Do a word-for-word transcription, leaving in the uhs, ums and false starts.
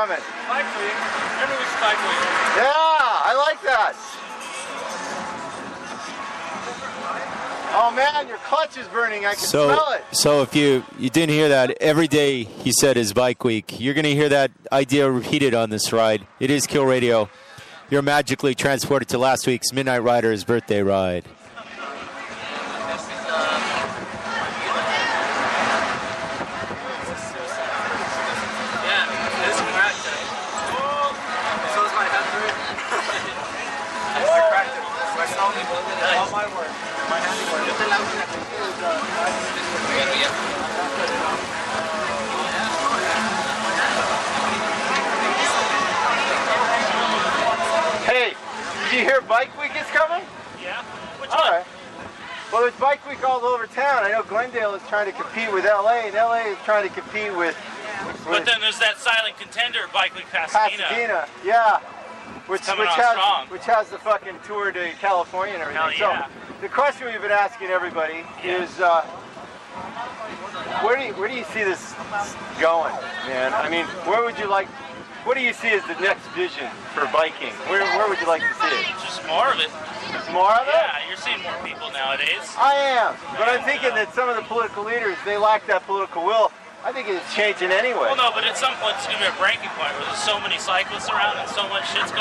coming? Bike week. Every week's bike week. Yeah, I like that. Oh man, your clutch is burning. I can So, smell it. so if you, you didn't hear that, every day he said is bike week. You're going to hear that idea repeated on this ride. It is Kill Radio. You're magically transported to last week's Midnight Rider's birthday ride. All my work, my handiwork. Hey, did you hear Bike Week is coming? Yeah. Which All one? right. Well, there's Bike Week all over town. I know Glendale is trying to compete with L A, and L A is trying to compete with. with But then there's that silent contender, Bike Week Pasadena. Pasadena, yeah. Which, Coming which on has strong. which has the fucking tour to California and everything. Hell yeah. So the question we've been asking everybody Yeah. is, uh, where do you where do you see this going, man? I mean, where would you like? What do you see as the next vision for biking? Where where would you like to see it? Just more of it. More of it? Yeah, you're seeing more people nowadays. I am, but I'm thinking that some of the political leaders, they lack that political will. I think it's changing anyway. Well, no, but at some point it's going to be a breaking point where there's so many cyclists around and so much shit's going